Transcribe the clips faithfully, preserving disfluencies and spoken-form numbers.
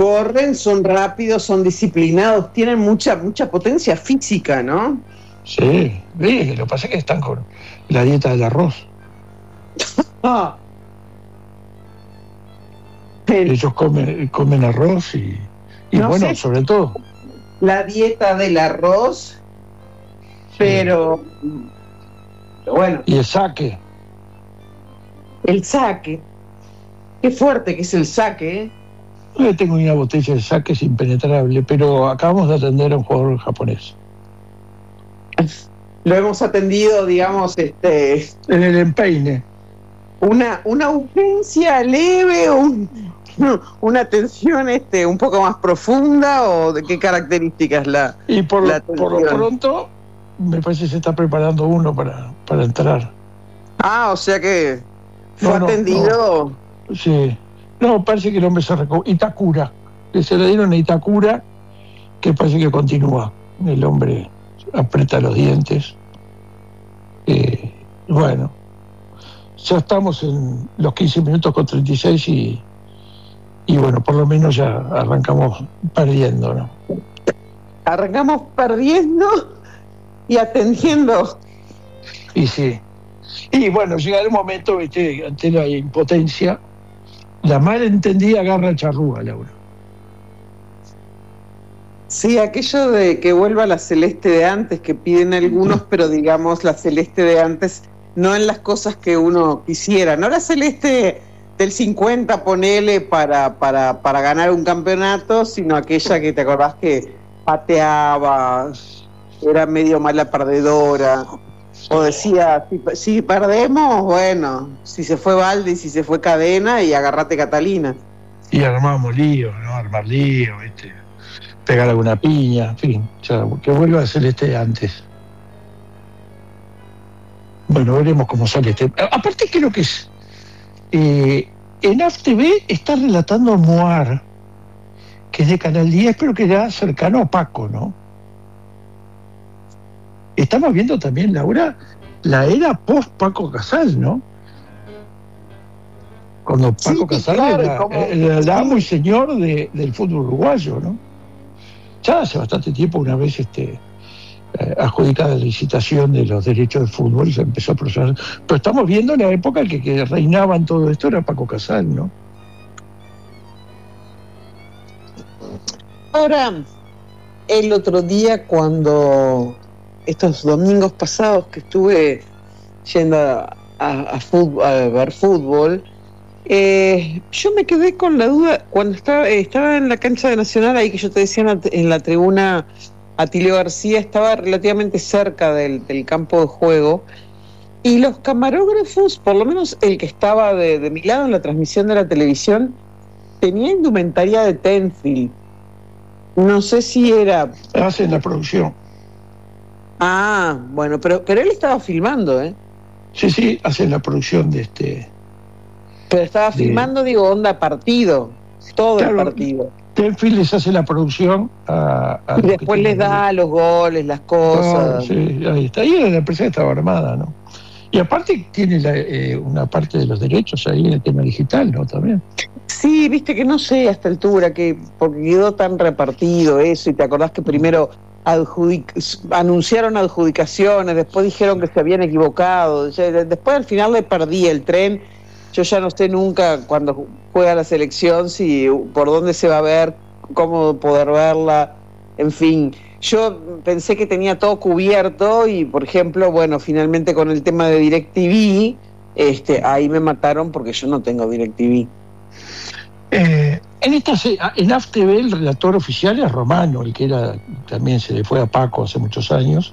corren, son rápidos, son disciplinados, tienen mucha mucha potencia física, ¿no? Sí, sí, lo que pasa es que están con la dieta del arroz. Ah. Ellos comen, comen arroz y, y No bueno, sé. sobre todo. La dieta del arroz, pero bueno. Y el saque. El saque. Qué fuerte que es el saque, ¿eh? Yo tengo una botella de saque, es impenetrable, pero acabamos de atender a un jugador japonés. Lo hemos atendido, digamos, este, En el empeine. una, una urgencia leve, un, una atención este, un poco más profunda, o de qué características la. Y por, la por lo pronto, me parece que se está preparando uno para, para entrar. Ah, o sea que fue No, no, atendido. no. Sí. No, parece que el hombre se recuperó. Itakura. Que se le dieron a Itakura, que parece que continúa. El hombre aprieta los dientes. Eh, bueno, ya estamos en los quince minutos con treinta y seis y, y bueno, por lo menos ya arrancamos perdiendo, ¿no? Arrancamos perdiendo y atendiendo. Y sí. Y bueno, llega el momento, ¿viste? Ante la impotencia, la malentendida agarra charrúa, Laura. Sí, aquello de que vuelva la celeste de antes, que piden algunos, pero digamos la celeste de antes, no en las cosas que uno quisiera, no la celeste del cincuenta, ponele, para, para, para ganar un campeonato, sino aquella que te acordás que pateaba, era medio mala perdedora, o decía, si, si perdemos, bueno, si se fue Valde y si se fue Cadena, y agarrate Catalina. Y armamos lío, ¿no? Armar lío, ¿viste? Pegar alguna piña, en fin, ya, que vuelva a Celeste de antes. Bueno, veremos cómo sale este. Aparte, creo que es. Eh, en A F T V está relatando Moar, que es de Canal diez, pero que era cercano a Paco, ¿no? Estamos viendo también, Laura, la era post-Paco Casal, ¿no? Cuando Paco Sí, Casal claro, era, como- era el amo y señor de, del fútbol uruguayo, ¿no? Ya hace bastante tiempo, una vez este, eh, adjudicada la licitación de los derechos del fútbol, se empezó a procesar. Pero estamos viendo la época que, que reinaba en todo esto, era Paco Casal, ¿no? Ahora, el otro día, cuando estos domingos pasados que estuve yendo a, a, a, fútbol, a ver fútbol, eh, yo me quedé con la duda cuando estaba, eh, estaba en la cancha de Nacional, ahí que yo te decía en la, en la tribuna, Atilio García estaba relativamente cerca del, del campo de juego, y los camarógrafos, por lo menos el que estaba de, de mi lado en la transmisión de la televisión, tenía indumentaria de Tenfield. No sé si era... Hacen la producción. Ah, bueno, pero, pero él estaba filmando, ¿eh? Sí, sí, hacen la producción de este... Pero estaba de- filmando, digo, onda partido, todo Claro, el partido. Tenfield les hace la producción a... a Y los que después les tienen- da los goles, las cosas. Claro, sí, ahí está. Ahí la empresa estaba armada, ¿no? Y aparte tiene la, eh, una parte de los derechos ahí en el tema digital, ¿no? También. Sí, viste que no sé a esta altura, que porque quedó tan repartido eso, y te acordás que primero adjudic- anunciaron adjudicaciones, después dijeron que se habían equivocado, ya- después al final le perdí el tren. Yo ya no sé nunca cuando juega la selección si por dónde se va a ver, cómo poder verla, en fin. Yo pensé que tenía todo cubierto y, por ejemplo, bueno, finalmente con el tema de DirecTV, este, ahí me mataron porque yo no tengo DirecTV. Eh, en esta se- en A F T V el relator oficial es Romano, el que era también se le fue a Paco hace muchos años,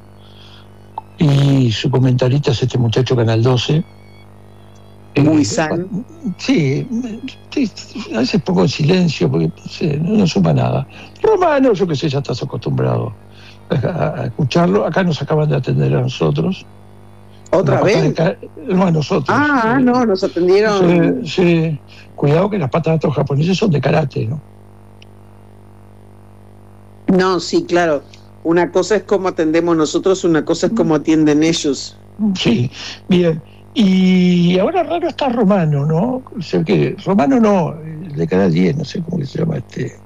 y su comentarista es este muchacho Canal doce. Muy Eh, sano. Sí, sí, a veces pongo en silencio porque no, sé, no, no suma nada. Romano, yo qué sé, ya estás acostumbrado a, a escucharlo. Acá nos acaban de atender a nosotros. ¿Otra Una patada vez? de ca- No, a nosotros. Ah, Eh, no, nos atendieron. Sí, sí. Cuidado que las patas de estos japoneses son de karate, ¿no? No, sí, claro. Una cosa es cómo atendemos nosotros, una cosa es cómo atienden ellos. Sí, bien. Y ahora raro está Romano, ¿no? O sea que Romano no, el de Canal diez, no sé cómo que se llama este.